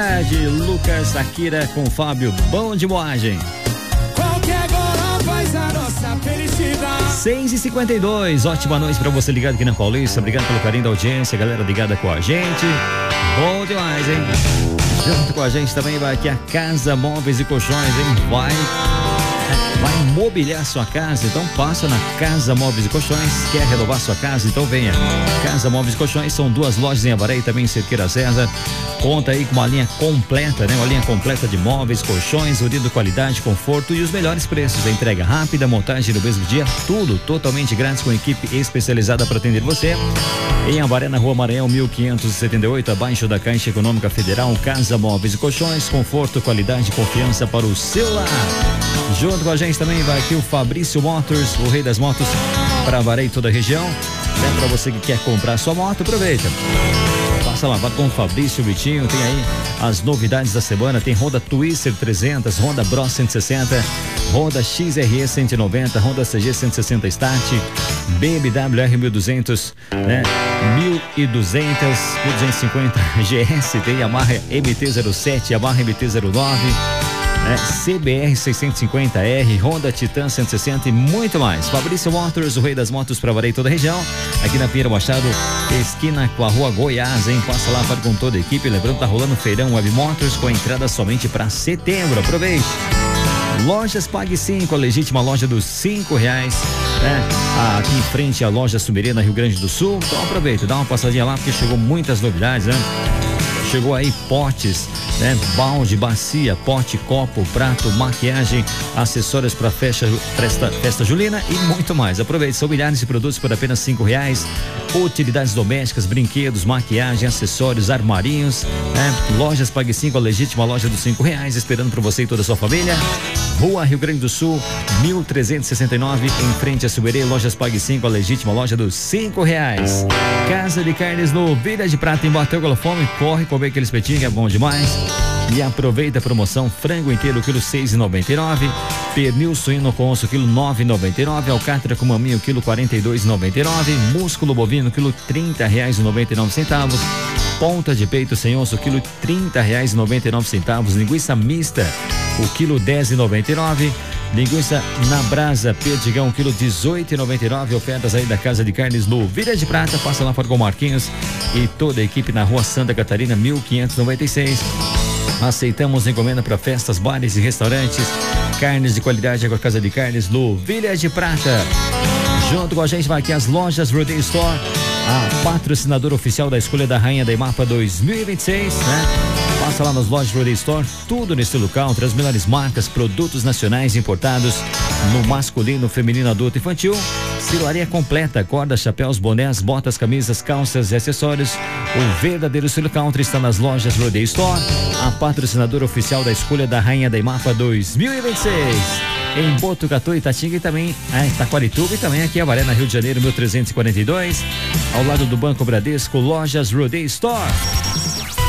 De Lucas Akira com Fábio, bom de moagem. Qualquer gol faz a nossa felicidade. 6h52, ótima noite pra você ligado aqui na Paulista. Obrigado pelo carinho da audiência, galera ligada com a gente. Bom demais, hein? Junto com a gente também vai aqui a Casa Móveis e Colchões, hein? Vai mobiliar sua casa, então passa na Casa Móveis e Colchões. Quer renovar sua casa? Então venha. Casa Móveis e Colchões, são 2 lojas em Avaré e também em Cerqueira César. Conta aí com uma linha completa, né? Uma linha completa de móveis, colchões, unido qualidade, conforto e os melhores preços. A entrega rápida, montagem no mesmo dia, tudo totalmente grátis com equipe especializada para atender você. Em Avaré, na Rua Maranhão, 1578, abaixo da Caixa Econômica Federal. Casa Móveis e Colchões, conforto, qualidade e confiança para o seu lar. Junto com a gente também vai aqui o Fabrício Motors, o rei das motos para Avaré e toda a região. É para você que quer comprar sua moto, aproveita. Passa lá, vai com o Fabrício Vitinho, tem aí as novidades da semana, tem Honda Twister 300, Honda Bros 160, Honda XRE 190, Honda CG 160 Start, BMW R1200, né? 1250 GS, tem Yamaha MT-07, Yamaha MT-09, CBR 650R, Honda Titan 160 e muito mais. Fabrício Motors, o rei das motos para Avaré e toda a região, aqui na Pinheiro Machado, esquina com a Rua Goiás, hein? Passa lá, fala com toda a equipe. Lembrando, tá rolando o feirão Web Motors com entrada somente para setembro. Aproveite. Lojas Pague 5, a legítima loja dos R$5, né? Aqui em frente à loja Sumirê, na Rio Grande do Sul. Então aproveita, dá uma passadinha lá porque chegou muitas novidades, né? Chegou aí potes, né? Balde, bacia, pote, copo, prato, maquiagem, acessórios para festa julina e muito mais. Aproveite, são milhares de produtos por apenas R$5. Utilidades domésticas, brinquedos, maquiagem, acessórios, armarinhos, né? Lojas Pague 5, a legítima loja dos R$5, esperando por você e toda a sua família. Rua Rio Grande do Sul, 1369, em frente a Suberê. Lojas Pague 5, a legítima loja dos R$5. Casa de Carnes no Vila de Prata, em Bateu pela Fome. Corre comer aquele espetinho que é bom demais. E aproveita a promoção: frango inteiro, quilo R$6,99, pernil suíno com osso, quilo R$9,99, alcatra com maminho, quilo R$42,99, músculo bovino, quilo R$30,99, ponta de peito sem osso, quilo R$30,99, linguiça mista, o quilo R$10,99, linguiça na brasa, perdigão, quilo R$18,99, ofertas aí da Casa de Carnes no Vila de Prata. Passa lá fora com o Marquinhos e toda a equipe na Rua Santa Catarina, 1596. Aceitamos encomenda para festas, bares e restaurantes. Carnes de qualidade com a Casa de Carnes no Vila de Prata. Junto com a gente vai aqui as lojas Rodeio Store, a patrocinadora oficial da escolha da Rainha da IMAPA 2026, né? Passa lá nas lojas Rodeio Store, tudo nesse local, entre as melhores marcas, produtos nacionais importados no masculino, feminino, adulto e infantil. Estilaria completa, cordas, chapéus, bonés, botas, camisas, calças e acessórios. O verdadeiro estilo country está nas lojas Rodeio Store, a patrocinadora oficial da escolha da Rainha da IMAPA 2026. Em Botucatu, Itatinga e também Taquarituba e também aqui em Avaré, na Rio de Janeiro, 1342, ao lado do Banco Bradesco, lojas Rodeio Store.